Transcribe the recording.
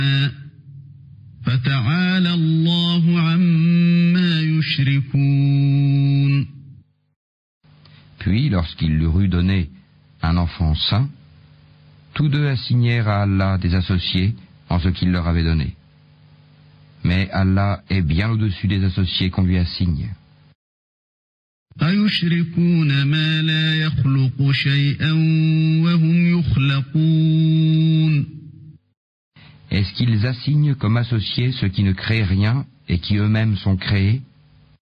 فتعالى الله عما يشركون. Puis, lorsqu'il leur eut donné un enfant saint, tous deux assignèrent à Allah des associés en ce qu'il leur avait donné. Mais Allah est bien au-dessus des associés qu'on lui assigne. أَيُشْرِكُونَ مَا لَا يَخْلُقُ شَيْئًا وَهُمْ يُخْلَقُونَ. Est-ce qu'ils assignent comme associés ceux qui ne créent rien et qui eux-mêmes sont créés?